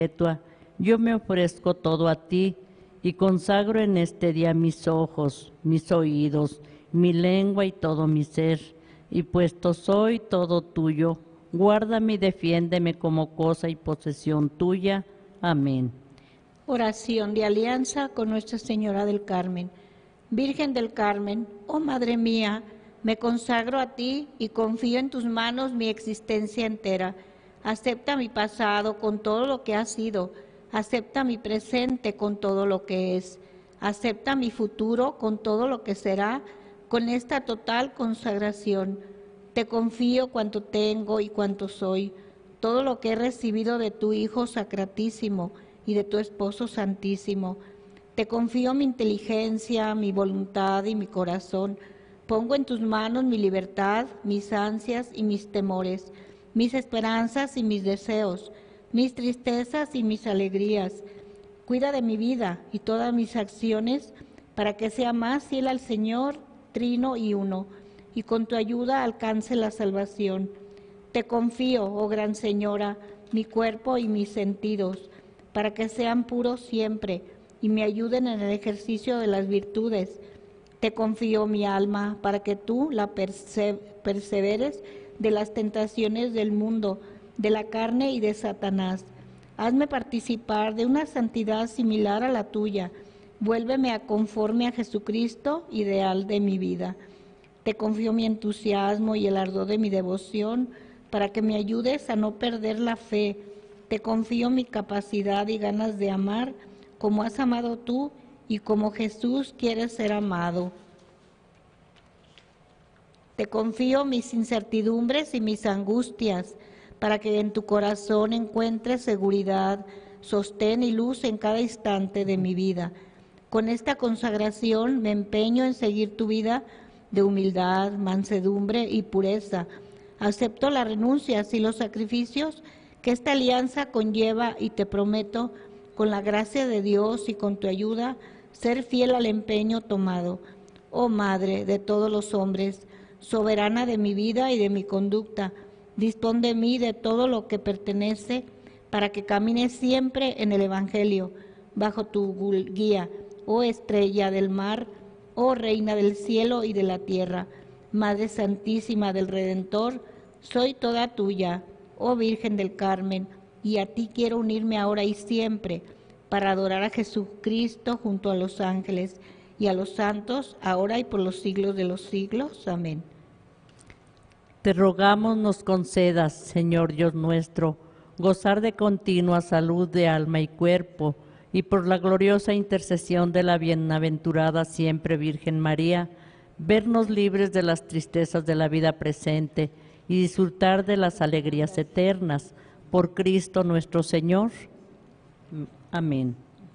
perpetua, yo me ofrezco todo a ti y consagro en este día mis ojos, mis oídos, mi lengua y todo mi ser, y puesto soy todo tuyo, guárdame y defiéndeme como cosa y posesión tuya. Amén. Oración de alianza con Nuestra Señora del Carmen. Virgen del Carmen, oh Madre mía, me consagro a ti y confío en tus manos mi existencia entera. Acepta mi pasado con todo lo que ha sido, acepta mi presente con todo lo que es, acepta mi futuro con todo lo que será, con esta total consagración. Te confío cuanto tengo y cuanto soy, todo lo que he recibido de tu Hijo Sacratísimo y de tu Esposo Santísimo. Te confío mi inteligencia, mi voluntad y mi corazón. Pongo en tus manos mi libertad, mis ansias y mis temores, mis esperanzas y mis deseos, mis tristezas y mis alegrías. Cuida de mi vida y todas mis acciones para que sea más fiel al Señor, trino y uno, y con tu ayuda alcance la salvación. Te confío, oh Gran Señora, mi cuerpo y mis sentidos, para que sean puros siempre y me ayuden en el ejercicio de las virtudes. Te confío mi alma, para que tú la perseveres de las tentaciones del mundo, de la carne y de Satanás. Hazme participar de una santidad similar a la tuya. Vuélveme a conforme a Jesucristo, ideal de mi vida. Te confío mi entusiasmo y el ardor de mi devoción, para que me ayudes a no perder la fe. Te confío mi capacidad y ganas de amar, como has amado tú y como Jesús quiere ser amado. Te confío mis incertidumbres y mis angustias, para que en tu corazón encuentres seguridad, sostén y luz en cada instante de mi vida. Con esta consagración me empeño en seguir tu vida de humildad, mansedumbre y pureza. Acepto las renuncias y los sacrificios que esta alianza conlleva y te prometo, con la gracia de Dios y con tu ayuda, ser fiel al empeño tomado. Oh Madre de todos los hombres, soberana de mi vida y de mi conducta, dispón de mí de todo lo que pertenece para que camine siempre en el Evangelio, bajo tu guía, oh estrella del mar, oh Reina del cielo y de la tierra, Madre Santísima del Redentor, soy toda tuya, oh Virgen del Carmen, y a ti quiero unirme ahora y siempre, para adorar a Jesucristo junto a los ángeles y a los santos, ahora y por los siglos de los siglos. Amén. Te rogamos nos concedas, Señor Dios nuestro, gozar de continua salud de alma y cuerpo, y por la gloriosa intercesión de la bienaventurada siempre Virgen María, vernos libres de las tristezas de la vida presente y disfrutar de las alegrías eternas. Por Cristo nuestro Señor. Amén.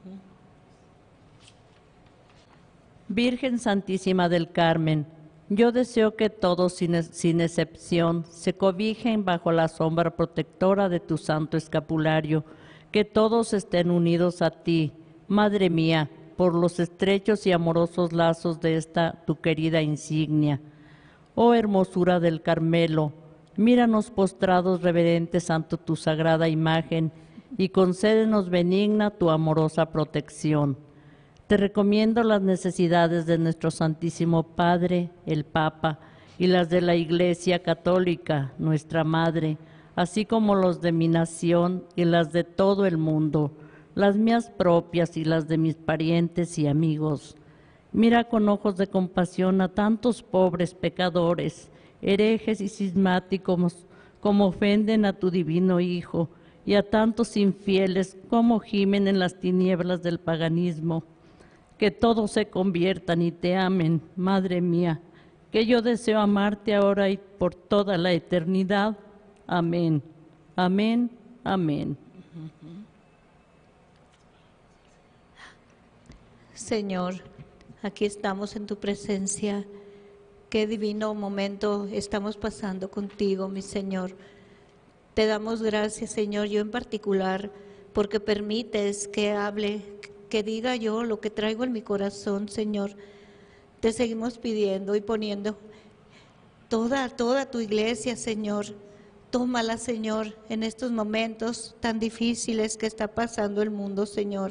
Virgen Santísima del Carmen, yo deseo que todos, sin excepción, se cobijen bajo la sombra protectora de tu santo escapulario, que todos estén unidos a ti, Madre mía, por los estrechos y amorosos lazos de esta tu querida insignia. Oh hermosura del Carmelo, míranos postrados reverentes ante tu sagrada imagen y concédenos benigna tu amorosa protección. Te recomiendo las necesidades de nuestro Santísimo Padre, el Papa, y las de la Iglesia Católica, nuestra Madre, así como los de mi nación y las de todo el mundo, las mías propias y las de mis parientes y amigos. Mira con ojos de compasión a tantos pobres pecadores, herejes y cismáticos, como ofenden a tu divino Hijo, y a tantos infieles como gimen en las tinieblas del paganismo. Que todos se conviertan y te amen, Madre mía, que yo deseo amarte ahora y por toda la eternidad. Amén, amén, amén. Señor, aquí estamos en tu presencia. Qué divino momento estamos pasando contigo, mi Señor. Te damos gracias, Señor, yo en particular, porque permites que hable, que diga yo lo que traigo en mi corazón, Señor. Te seguimos pidiendo y poniendo toda tu iglesia, Señor, tómala, Señor, en estos momentos tan difíciles que está pasando el mundo, Señor.